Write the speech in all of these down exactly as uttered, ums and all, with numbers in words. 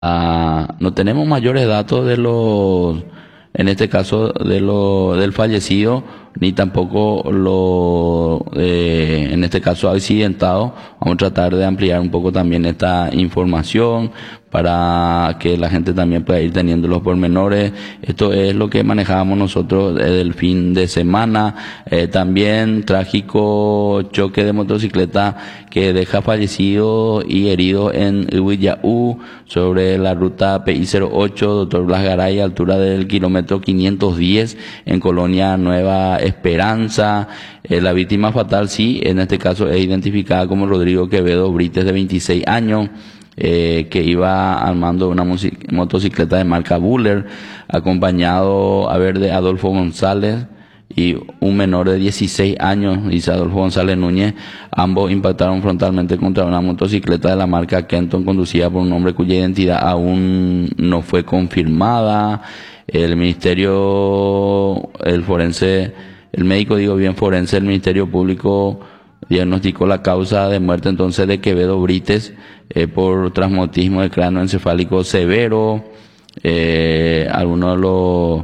Ah, no tenemos mayores datos de los, en este caso de lo, del fallecido, ni tampoco lo, eh, en este caso accidentado. Vamos a tratar de ampliar un poco también esta información para que la gente también pueda ir teniendo los pormenores. Esto es lo que manejábamos nosotros desde el fin de semana. Eh, también trágico choque de motocicleta que deja fallecido y herido en Huillaú sobre la ruta P I cero ocho, doctor Blas Garay, altura del kilómetro quinientos diez en Colonia Nueva Esperanza. Eh, la víctima fatal, sí, en este caso es identificada como Rodrigo Quevedo Brites, de veintiséis años. Eh, que iba armando una motocicleta de marca Buller, acompañado a ver de Adolfo González y un menor de dieciséis años, dice Adolfo González Núñez. Ambos impactaron frontalmente contra una motocicleta de la marca Kenton conducida por un hombre cuya identidad aún no fue confirmada. El ministerio, el forense, el médico, digo bien forense, el Ministerio Público diagnosticó la causa de muerte entonces de Quevedo Brites eh, por traumatismo de cráneo encefálico severo. Eh, algunos de los,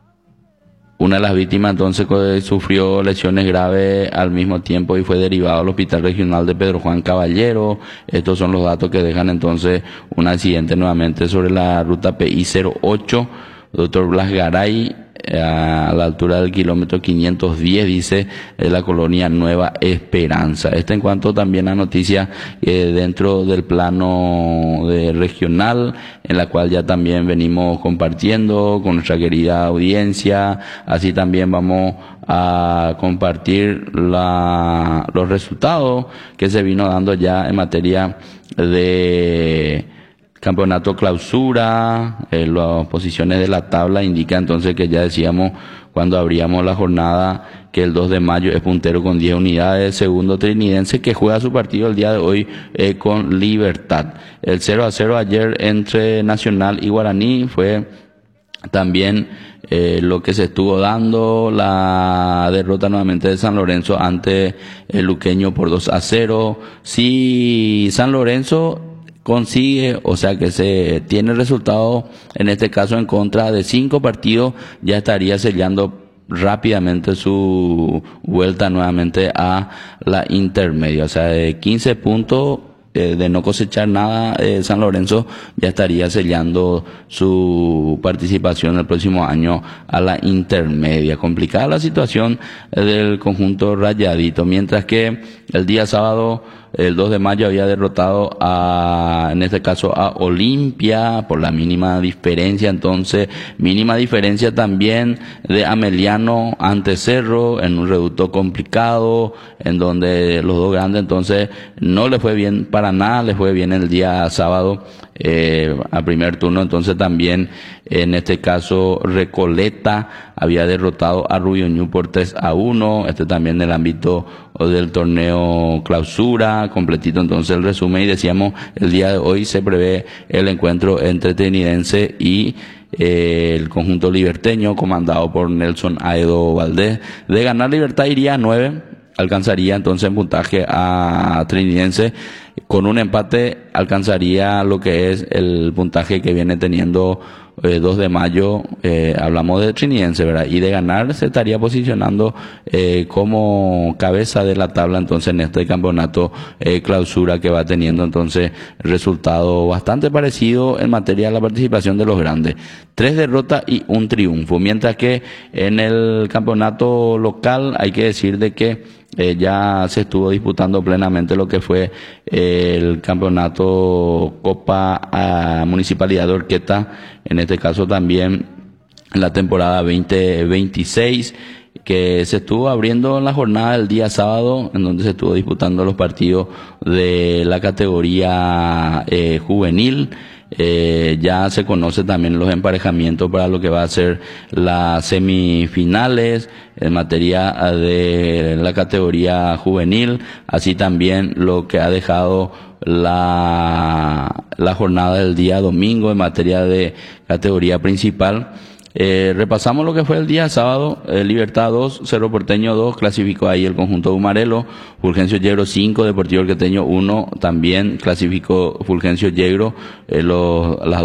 una de las víctimas entonces sufrió lesiones graves al mismo tiempo y fue derivado al Hospital Regional de Pedro Juan Caballero. Estos son los datos que dejan entonces un accidente nuevamente sobre la ruta P I cero ocho, doctor Blas Garay, a la altura del kilómetro quinientos diez, dice, de la colonia Nueva Esperanza. Esto en cuanto también a noticias eh, dentro del plano de regional, en la cual ya también venimos compartiendo con nuestra querida audiencia. Así también vamos a compartir la, los resultados que se vino dando ya en materia de campeonato clausura. Eh, las posiciones de la tabla indican entonces que ya decíamos cuando abríamos la jornada que el dos de mayo es puntero con diez unidades, segundo Trinidense, que juega su partido el día de hoy eh, con Libertad. El cero a cero ayer entre Nacional y Guaraní fue también eh, lo que se estuvo dando. La derrota nuevamente de San Lorenzo ante el Luqueño por dos a cero. Si San Lorenzo consigue, o sea que se tiene resultado, en este caso en contra de cinco partidos, ya estaría sellando rápidamente su vuelta nuevamente a la intermedia. O sea, de quince puntos, eh, de no cosechar nada, eh, San Lorenzo ya estaría sellando su participación el próximo año a la intermedia. Complicada la situación eh, del conjunto rayadito, mientras que el día sábado, el dos de mayo, había derrotado a, en este caso, a Olimpia por la mínima diferencia. Entonces, mínima diferencia también de Ameliano ante Cerro en un reducto complicado, en donde los dos grandes entonces no le fue bien para nada. Le fue bien el día sábado eh, a primer turno. Entonces también en este caso Recoleta había derrotado a Rubio Ñu por tres a uno. Este también en el ámbito del torneo clausura, completito entonces el resumen. Y decíamos, el día de hoy se prevé el encuentro entre Trinidense y eh, el conjunto liberteño comandado por Nelson Aedo Valdés. De ganar Libertad iría a nueve, alcanzaría entonces en puntaje a Trinidense. Con un empate alcanzaría lo que es el puntaje que viene teniendo eh, dos de mayo, eh, hablamos de Trinidense, ¿verdad? Y de ganar se estaría posicionando eh, como cabeza de la tabla entonces en este campeonato eh, clausura, que va teniendo entonces resultado bastante parecido en materia de la participación de los grandes. Tres derrotas y un triunfo, mientras que en el campeonato local hay que decir de que Eh, ya se estuvo disputando plenamente lo que fue eh, el campeonato Copa a Municipalidad de Orqueta, en este caso también en la temporada veinte veintiséis, que se estuvo abriendo en la jornada del día sábado, en donde se estuvo disputando los partidos de la categoría eh, juvenil. Eh, ya se conoce también los emparejamientos para lo que va a ser las semifinales en materia de la categoría juvenil, así también lo que ha dejado la, la jornada del día domingo en materia de categoría principal. Eh, repasamos lo que fue el día sábado. eh, Libertad dos, Cerro Porteño dos, clasificó ahí el conjunto de Humarelo. Fulgencio Yegro cinco, Deportivo Orqueteño uno, también clasificó Fulgencio Yegro. Eh, los, las